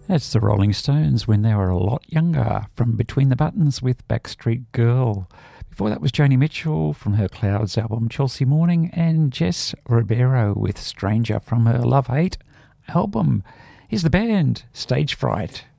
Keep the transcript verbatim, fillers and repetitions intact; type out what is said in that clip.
That's the Rolling Stones when they were a lot younger, from Between the Buttons with Backstreet Girl. Before that was Joni Mitchell from her Clouds album Chelsea Morning, and Jess Ribeiro with Stranger from her Love Hate album. Here's the band, Stage Fright.